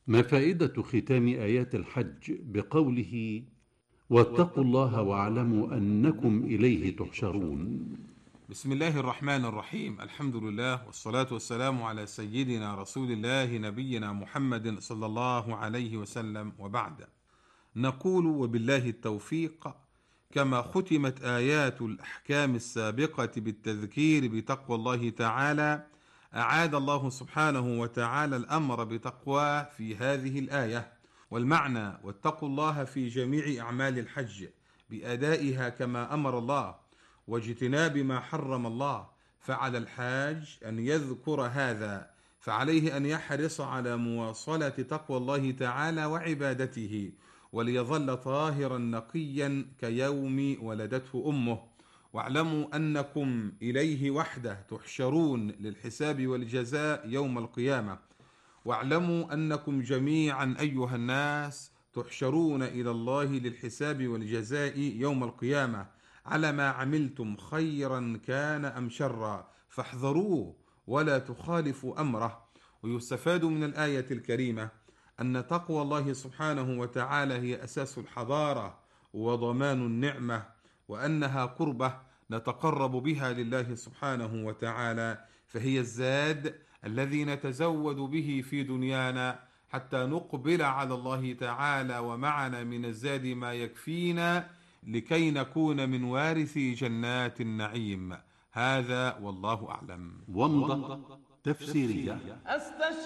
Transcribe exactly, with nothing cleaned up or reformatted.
ما فائدة ختام آيات الحج بقوله واتقوا الله واعلموا أنكم إليه تحشرون؟ بسم الله الرحمن الرحيم. الحمد لله والصلاة والسلام على سيدنا رسول الله نبينا محمد صلى الله عليه وسلم، وبعد. نقول وبالله التوفيق. كما ختمت آيات الأحكام السابقة بالتذكير بتقوى الله تعالى، أعاد الله سبحانه وتعالى الأمر بتقواه في هذه الآية، والمعنى واتقوا الله في جميع أعمال الحج بأدائها كما أمر الله واجتناب ما حرم الله. فعلى الحاج أن يذكر هذا، فعليه أن يحرص على مواصلة تقوى الله تعالى وعبادته، وليظل طاهرا نقيا كيوم ولدته أمه. واعلموا أنكم إليه وحده تحشرون للحساب والجزاء يوم القيامة. واعلموا أنكم جميعا أيها الناس تحشرون إلى الله للحساب والجزاء يوم القيامة على ما عملتم خيرا كان أم شرا، فاحذروه ولا تخالفوا أمره. ويستفاد من الآية الكريمة أن تقوى الله سبحانه وتعالى هي أساس الحضارة وضمان النعمة، وأنها قربة نتقرب بها لله سبحانه وتعالى، فهي الزاد الذي نتزود به في دنيانا حتى نقبل على الله تعالى ومعنا من الزاد ما يكفينا لكي نكون من وارثي جنات النعيم. هذا والله أعلم. ومضة تفسيرية.